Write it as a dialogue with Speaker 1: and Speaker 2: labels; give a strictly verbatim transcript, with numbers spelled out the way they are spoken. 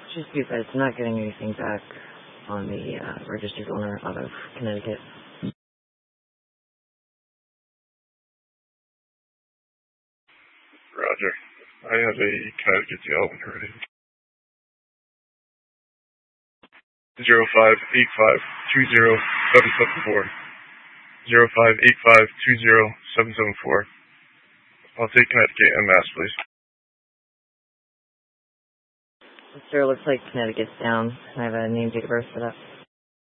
Speaker 1: Just because I'm not getting anything back on the uh, registered owner out of Connecticut.
Speaker 2: Roger. I have a Connecticut deal when you're ready. Zero five eight five two zero seven seven four. Zero five eight five two zero seven seven four. I'll take Connecticut and Mass, please.
Speaker 1: Sir, looks like Connecticut's down. I have a name, date of birth for that.